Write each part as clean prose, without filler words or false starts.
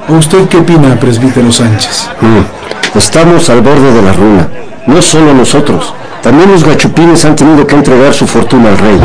¿Usted qué opina, presbítero Sánchez? Estamos al borde de la ruina. No solo nosotros, también los gachupines han tenido que entregar su fortuna al rey.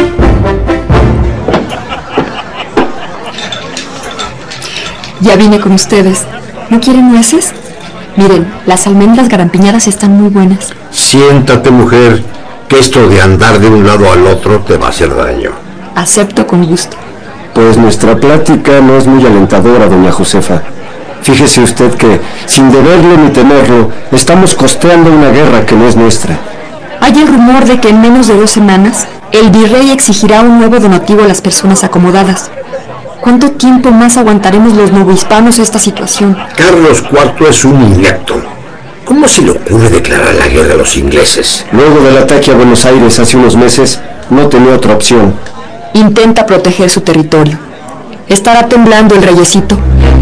Ya vine con ustedes. ¿No quieren nueces? Miren, las almendras garampiñadas están muy buenas. Siéntate, mujer, que esto de andar de un lado al otro te va a hacer daño. Acepto con gusto. Pues nuestra plática no es muy alentadora, doña Josefa. Fíjese usted que, sin deberlo ni temerlo, estamos costeando una guerra que no es nuestra. Hay el rumor de que en menos de 2 semanas, el virrey exigirá un nuevo donativo a las personas acomodadas. ¿Cuánto tiempo más aguantaremos los novohispanos esta situación? Carlos IV es un inepto. ¿Cómo se le ocurre declarar la guerra a los ingleses? Luego del ataque a Buenos Aires hace unos meses, no tenía otra opción. Intenta proteger su territorio. ¿Estará temblando el reyecito?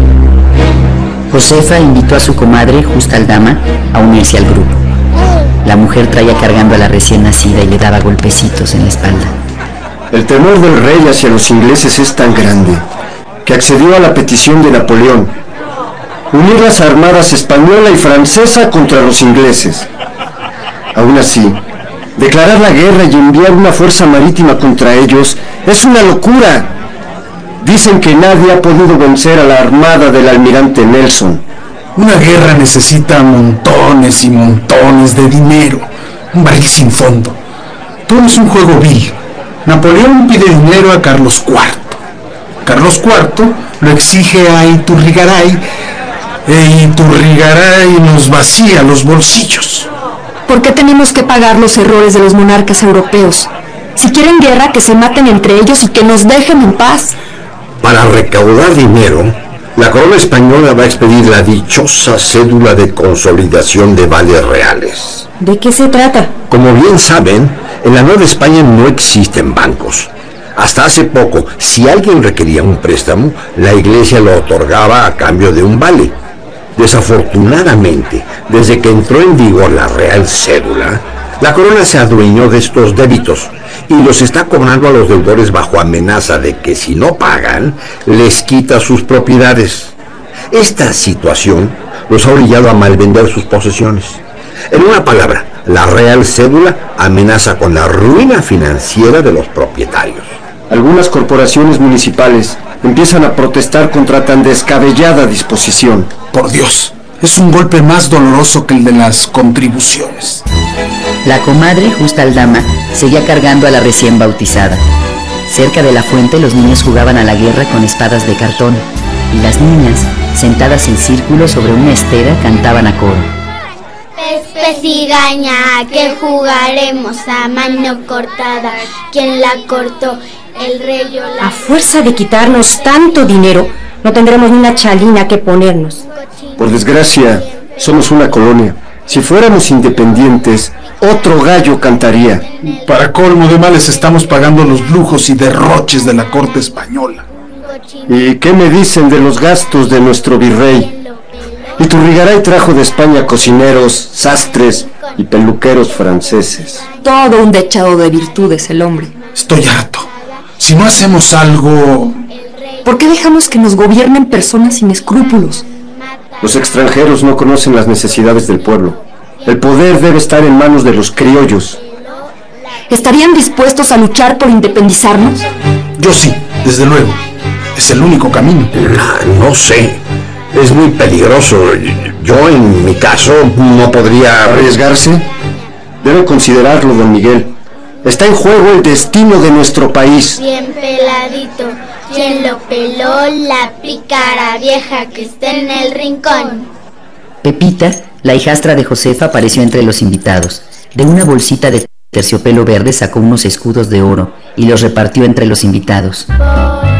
Josefa invitó a su comadre, Justa Aldama, a unirse al grupo. La mujer traía cargando a la recién nacida y le daba golpecitos en la espalda. El temor del rey hacia los ingleses es tan grande que accedió a la petición de Napoleón: unir las armadas española y francesa contra los ingleses. Aún así, declarar la guerra y enviar una fuerza marítima contra ellos es una locura. Dicen que nadie ha podido vencer a la armada del almirante Nelson. Una guerra necesita montones y montones de dinero, un barril sin fondo. Todo es un juego vil. Napoleón pide dinero a Carlos IV. Carlos IV lo exige a Iturrigaray, e Iturrigaray nos vacía los bolsillos. ¿Por qué tenemos que pagar los errores de los monarcas europeos? Si quieren guerra, que se maten entre ellos y que nos dejen en paz. Para recaudar dinero, la corona española va a expedir la dichosa cédula de consolidación de vales reales. ¿De qué se trata? Como bien saben, en la Nueva España no existen bancos. Hasta hace poco, si alguien requería un préstamo, la Iglesia lo otorgaba a cambio de un vale. Desafortunadamente, desde que entró en vigor la Real Cédula, la corona se adueñó de estos débitos y los está cobrando a los deudores bajo amenaza de que si no pagan, les quita sus propiedades. Esta situación los ha orillado a malvender sus posesiones. En una palabra, la Real Cédula amenaza con la ruina financiera de los propietarios. Algunas corporaciones municipales empiezan a protestar contra tan descabellada disposición. Por Dios, es un golpe más doloroso que el de las contribuciones. La comadre, Justa Aldama, seguía cargando a la recién bautizada. Cerca de la fuente los niños jugaban a la guerra con espadas de cartón y las niñas, sentadas en círculo sobre una estera, cantaban a coro. Pez y gaña, que jugaremos a mano cortada. ¿Quién la cortó? El rey o la... A fuerza de quitarnos tanto dinero, no tendremos ni una chalina que ponernos. Por desgracia, somos una colonia. Si fuéramos independientes, otro gallo cantaría. Para colmo de males estamos pagando los lujos y derroches de la corte española. ¿Y qué me dicen de los gastos de nuestro virrey? Iturrigaray trajo de España cocineros, sastres y peluqueros franceses. Todo un dechado de virtudes el hombre. Estoy harto. Si no hacemos algo... ¿Por qué dejamos que nos gobiernen personas sin escrúpulos? Los extranjeros no conocen las necesidades del pueblo. El poder debe estar en manos de los criollos. ¿Estarían dispuestos a luchar por independizarnos? Yo sí, desde luego. Es el único camino. No sé. Es muy peligroso. Yo, en mi caso, no podría... ¿Arriesgarse? Debe considerarlo, don Miguel. Está en juego el destino de nuestro país. Bien peladito. ¿Quién lo peló? La pícara vieja que está en el rincón. Pepita, la hijastra de Josefa, apareció entre los invitados. De una bolsita de terciopelo verde sacó unos escudos de oro y los repartió entre los invitados.